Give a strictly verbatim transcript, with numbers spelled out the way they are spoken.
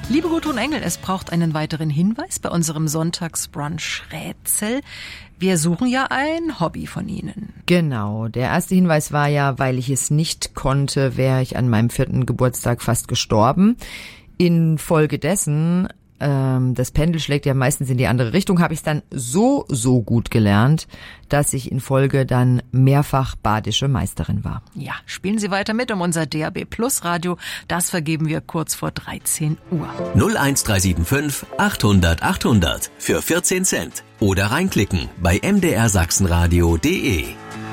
Liebe Gudrun Engel, es braucht einen weiteren Hinweis bei unserem Sonntagsbrunch-Rätsel. Wir suchen ja ein Hobby von Ihnen. Genau, der erste Hinweis war ja, weil ich es nicht konnte, wäre ich an meinem vierten Geburtstag fast gestorben. Infolgedessen, ähm, das Pendel schlägt ja meistens in die andere Richtung, habe ich es dann so, so gut gelernt, dass ich in Folge dann mehrfach badische Meisterin war. Ja, spielen Sie weiter mit um unser D A B Plus Radio. Das vergeben wir kurz vor dreizehn Uhr. null eins drei sieben fünf achthundert achthundert für vierzehn Cent. Oder reinklicken bei m d r sachsenradio punkt d e.